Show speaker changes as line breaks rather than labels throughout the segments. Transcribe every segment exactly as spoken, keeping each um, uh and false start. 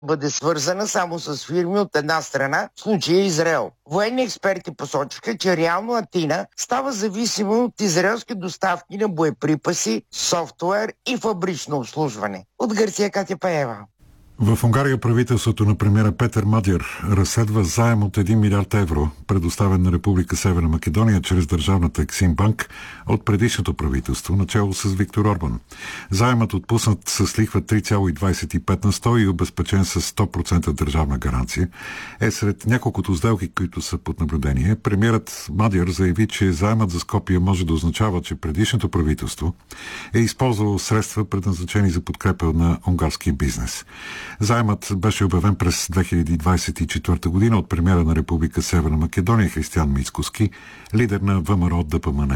бъде свързана само с фирми от една страна, в случая Израел. Военни експерти посочиха, че реално Атина става зависима от израелски доставки на боеприпаси, софтуер и фабрично обслужване. От Гърция Катя Пеева.
В Унгария правителството на премиера Петър Мадяр разследва заем от един милиард евро, предоставен на Република Северна Македония чрез държавната Ексимбанк от предишното правителство, начало с Виктор Орбан. Заемът, отпуснат с лихва три цяло двадесет и пет на сто и обезпечен с сто процента държавна гаранция, е сред няколкото сделки, които са под наблюдение. Премиерът Мадяр заяви, че заемът за Скопие може да означава, че предишното правителство е използвало средства, предназначени за подкрепа на унгарския бизнес. Заемът беше обявен през две хиляди двадесет и четвърта година от премиера на Република Северна Македония Християн Мицкоски, лидер на ВМРО ДПМНЕ.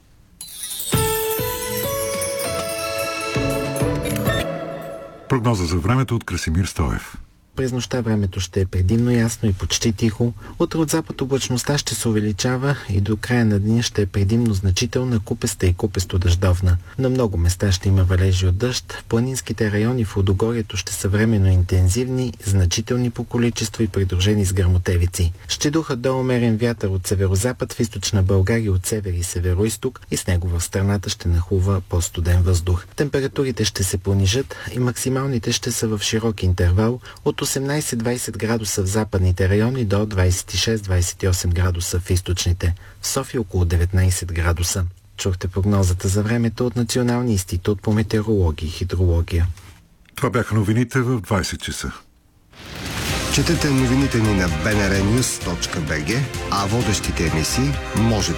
Прогноза за времето от Красимир Стоев.
През нощта времето ще е предимно ясно и почти тихо. Утре от запад облачността ще се увеличава и до края на деня ще е предимно значителна, купеста и купесто-дъждовна. На много места ще има валежи от дъжд. В планинските райони в Лудогорието ще са временно интензивни, значителни по количество и придружени с гръмотевици. Ще духа до умерен вятър от северозапад в източна България от север и североизток и с него в страната ще нахлува по-студен въздух. Температурите ще се понижат и максималните ще са в широк интервал от осемнадесет до двадесет градуса в западните райони до двадесет и шест до двадесет и осем градуса в източните. В София около деветнадесет градуса. Чухте прогнозата за времето от Националния институт по метеорология и хидрология.
Това бяха новините в двадесет часа.
Четете новините ни на би ен ар нюз точка би джи, а водещите емисии можете